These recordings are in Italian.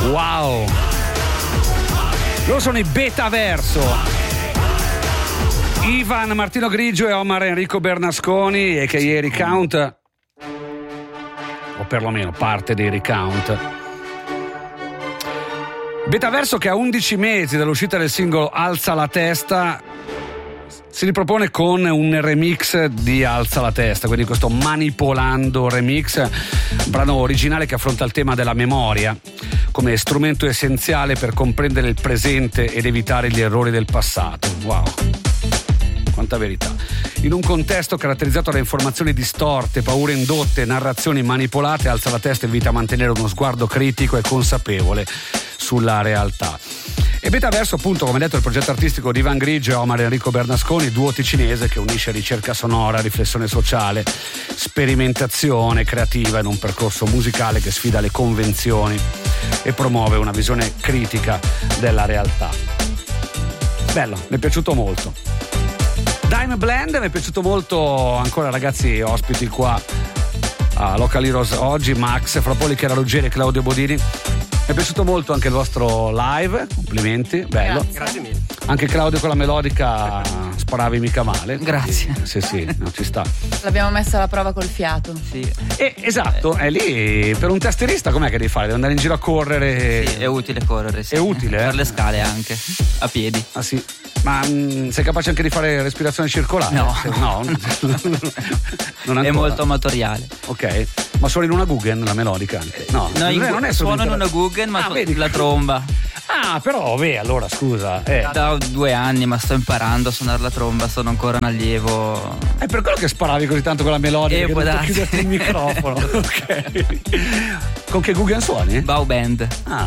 Wow, loro sono i Betaverso. Ivan Martino Grigio e Omar Enrico Bernasconi, e che ieri Count, o perlomeno parte dei Recount. Betaverso, che a 11 mesi dall'uscita del singolo Alza la testa, si ripropone con un remix di Alza la testa, quindi questo Manipolando remix, brano originale che affronta il tema della memoria come strumento essenziale per comprendere il presente ed evitare gli errori del passato. Wow, quanta verità. In un contesto caratterizzato da informazioni distorte, paure indotte, narrazioni manipolate, Alza la testa invita a mantenere uno sguardo critico e consapevole sulla realtà. E Betaverso, appunto, come detto, il progetto artistico di Ivan Grigio e Omar Enrico Bernasconi, duo ticinese che unisce ricerca sonora, riflessione sociale, sperimentazione creativa in un percorso musicale che sfida le convenzioni e promuove una visione critica della realtà. Bello, mi è piaciuto molto. Dime Blend, mi è piaciuto molto. Ancora, ragazzi, ospiti qua a Local Heroes oggi, Max Frappoli, Chiara Ruggeri e Claudio Bodini. Mi è piaciuto molto anche il vostro live, complimenti, bello. Grazie mille. Anche Claudio con la melodica sparavi mica male. Grazie. Sì, no, ci sta. L'abbiamo messa alla prova col fiato. Sì. Esatto, è lì per un tastierista com'è che devi fare? Devi andare in giro a correre? Sì, è utile correre, sì. È utile, per le scale anche, a piedi. Ah sì. Ma sei capace anche di fare respirazione circolare? No. No? Non ancora. È molto amatoriale. Ok, ma suoni in una Guggen la melodica anche? No, non è suono in una Guggen, ma vedi, la tromba. Ah, però, allora scusa. Da 2 anni, ma sto imparando a suonare la tromba, sono ancora un allievo. È per quello che sparavi così tanto con la melodica che non chiuderti il microfono. Ok. Con che Guggen suoni? Bow Band.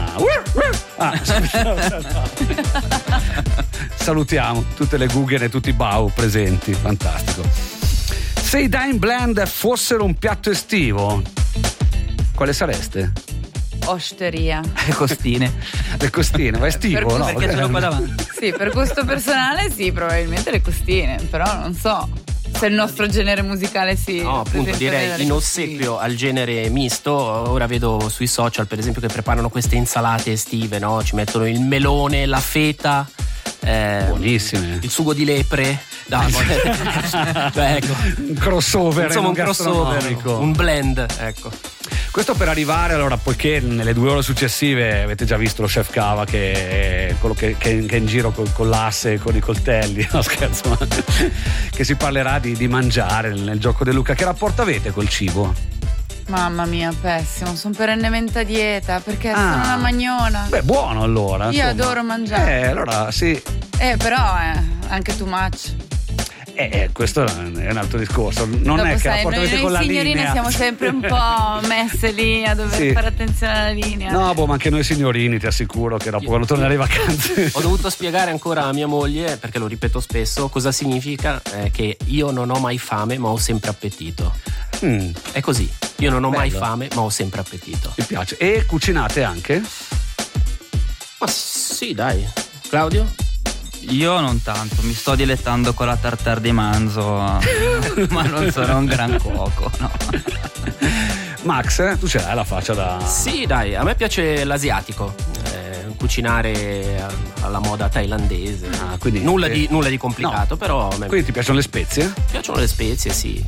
Salutiamo tutte le Guggen e tutti i Bau presenti, fantastico. Se i Dime Blend fossero un piatto estivo, quale sareste? Osteria. Le costine. Le costine, ma estivo, no? Perché ce l'ho qua davanti. Sì, per gusto personale sì, probabilmente le costine, però non so se il nostro genere musicale si... No, appunto, direi in ossequio al genere misto. Ora vedo sui social, per esempio, che preparano queste insalate estive, no? Ci mettono il melone, la feta, buonissime, il sugo di lepre. Ecco, un crossover, insomma, un crossover, un blend, ecco. Questo per arrivare, allora, poiché nelle 2 ore successive avete già visto lo chef Cava, che è quello che è in giro con l'asse e con i coltelli, no scherzo, ma che si parlerà di mangiare nel gioco di Luca. Che rapporto avete col cibo? Mamma mia, pessimo, sono perennemente a dieta perché sono una magnona. Beh, buono allora. Io adoro mangiare. Allora sì. Però anche too much. Questo è un altro discorso. Non dopo è che rapporto avete con la linea. Noi signorine siamo sempre un po' messe lì a dover fare attenzione alla linea. No, ma anche noi signorini, ti assicuro che dopo quando torni alle vacanze. Ho dovuto spiegare ancora a mia moglie, perché lo ripeto spesso, cosa significa che io non ho mai fame ma ho sempre appetito. È così, io non ho mai fame ma ho sempre appetito. Mi piace. E cucinate anche? Ma sì, dai. Claudio? Io non tanto, mi sto dilettando con la tartare di manzo, ma non sono un gran cuoco, no. Max, tu ce l'hai la faccia da... Sì, dai, a me piace l'asiatico, cucinare alla moda thailandese. Quindi nulla di complicato, però a me... Quindi ti piacciono le spezie? Piacciono le spezie, sì.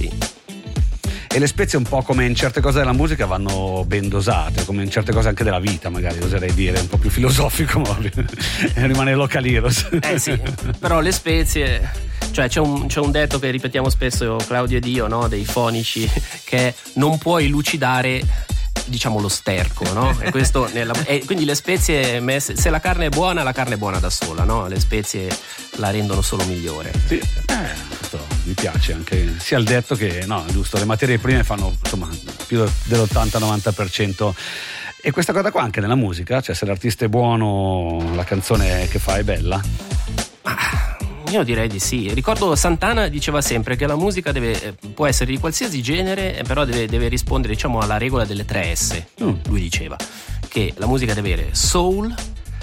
E le spezie, un po' come in certe cose della musica, vanno ben dosate, come in certe cose anche della vita, magari oserei dire, un po' più filosofico, ma rimane Local Heroes. Sì, però le spezie, cioè c'è un detto che ripetiamo spesso Claudio ed io, no? Dei fonici, che non puoi lucidare, diciamo, lo sterco, no? E questo quindi le spezie messe, se la carne è buona da sola, no? Le spezie la rendono solo migliore. Sì. Mi piace anche sia il detto che no, giusto, le materie prime fanno insomma più dell'80-90%. E questa cosa qua anche nella musica, cioè se l'artista è buono la canzone che fa è bella. Io direi di sì. Ricordo Santana diceva sempre che la musica può essere di qualsiasi genere, però deve rispondere, diciamo, alla regola delle 3 S. Lui diceva che la musica deve avere soul,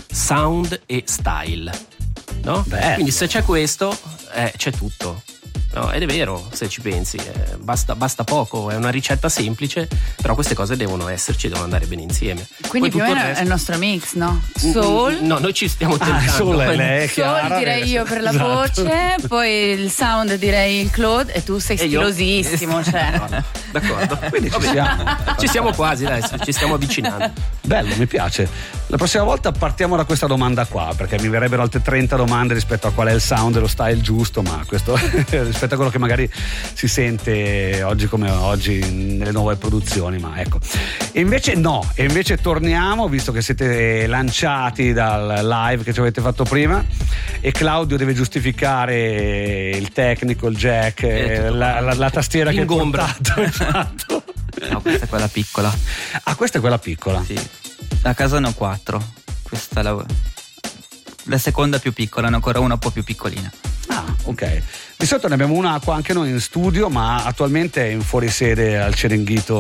sound e style, no? Bello. Quindi se c'è questo, c'è tutto. No, ed è vero, se ci pensi, basta poco, è una ricetta semplice, però queste cose devono esserci, devono andare bene insieme. Quindi Poi più o tutto meno il è il resto- nostro mix, no? Soul. No, noi ci stiamo tentando. Soul è lei, Chiara, Soul direi io per la esatto. voce, poi il sound direi il Claude e tu sei E io? stilosissimo, cioè. No, d'accordo. Quindi ci siamo. Ci siamo quasi, dai, ci stiamo avvicinando. Bello, mi piace. La prossima volta partiamo da questa domanda qua, perché mi verrebbero altre 30 domande rispetto a qual è il sound e lo style giusto, ma questo rispetto a quello che magari si sente oggi come oggi nelle nuove produzioni, ma ecco. E invece torniamo, visto che siete lanciati dal live che ci avete fatto prima e Claudio deve giustificare il tecnico, il jack, la tastiera che ha Ingombra. portato. Esatto. No, questa è quella piccola. Ah, questa è quella piccola. Sì. A casa ne ho 4. Questa è la seconda più piccola, ne ho ancora una un po' più piccolina. Ah, ok. Di solito ne abbiamo una qua anche noi in studio, ma attualmente è in fuorisede al Cerenghito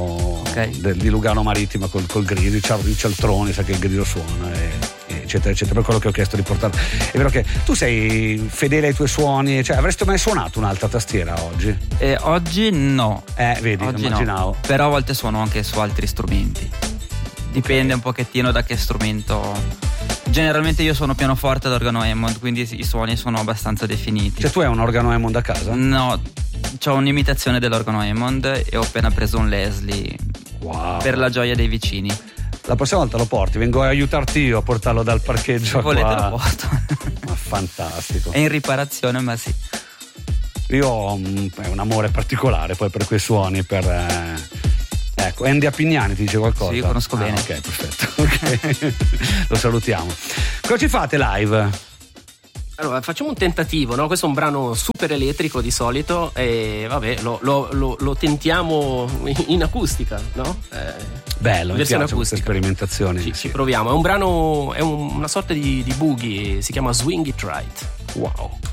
di Lugano Marittima col grido, i cialtroni, sa che il grido suona, eccetera, eccetera. Per quello che ho chiesto di portare. È vero che tu sei fedele ai tuoi suoni, cioè avresti mai suonato un'altra tastiera oggi? Oggi no. Vedi, Oggi immaginavo. no. Però a volte suono anche su altri strumenti. Dipende un pochettino da che strumento. Generalmente io suono pianoforte ad organo Hammond, quindi i suoni sono abbastanza definiti. Cioè tu hai un organo Hammond a casa? No, ho un'imitazione dell'organo Hammond e ho appena preso un Leslie. Wow. Per la gioia dei vicini. La prossima volta lo porti, vengo a aiutarti io a portarlo dal parcheggio. Se volete qua. lo porto. Ma fantastico. È in riparazione, ma sì. Io ho un amore particolare poi per quei suoni, ecco, Andy Appignani ti dice qualcosa? Sì, conosco bene. Ok, perfetto. Okay. Lo salutiamo. Cosa ci fate live? Allora, facciamo un tentativo, no? Questo è un brano super elettrico di solito e vabbè, lo tentiamo in acustica, no? Bello, mi versione piace queste acustica. sperimentazioni. Ci proviamo, è un brano, è una sorta di boogie, si chiama Swing It Right. Wow.